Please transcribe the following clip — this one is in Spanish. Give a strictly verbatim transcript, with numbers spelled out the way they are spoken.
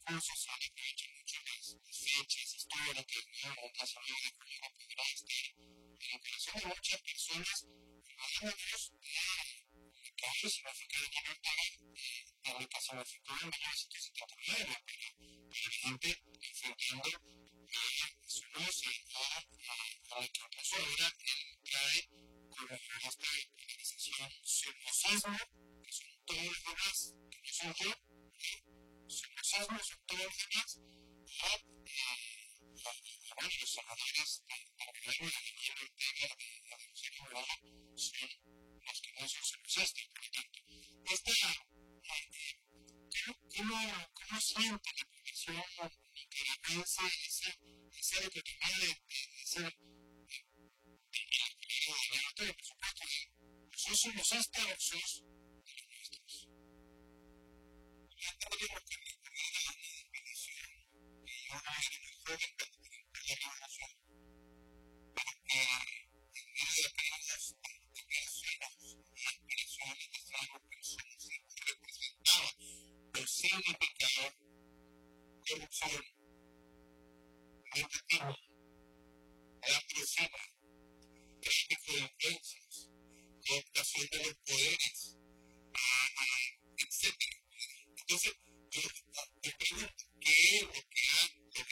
discursos suele aprovechar mucho las, las fechas históricas, ¿no? Otras hablan de cómo era pederasta, la operación de muchas personas, hablándonos de casos en África de libertad, de lo que significó en mil novecientos setenta y nueve, pero, pero la gente enfrentando su luce y a la que incluso ahora él trae como esta polarización su racismo, que son todos los demás, que no soy yo, su racismo son todos los demás, y, eh, y, y bueno, los senadores del gobierno de Daniel Ortega de la Venezuela Morada son los que no son racistas, por lo tanto. Esta, eh, ¿cómo, ¿Cómo siente la población nicaragüense esa, esa dicotomía de, de, de ser de la por supuesto, de sos somos esta o sos de los nuestros? Ya tenemos que recordar la definición que yo no era muy joven cuando pregunté la revolución, porque en medio de apenas tener sueños y aspiraciones de ser algo que nosotros siempre representaba, pero significaba corrupción, nepotismo, la presión, tráfico de influencias, cooptación de los poderes, uh, etcétera. Entonces, yo te pregunto, ¿qué